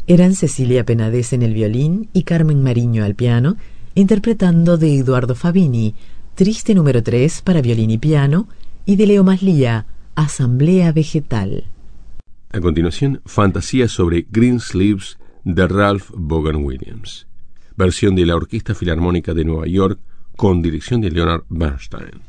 Eran Cecilia Penades en el violín y Carmen Mariño al piano, interpretando de Eduardo Fabini, Triste número 3 para violín y piano, y de Leo Maslía, Asamblea Vegetal. A continuación, Fantasía sobre Greensleeves de Ralph Vaughan Williams, versión de la Orquesta Filarmónica de Nueva York con dirección de Leonard Bernstein.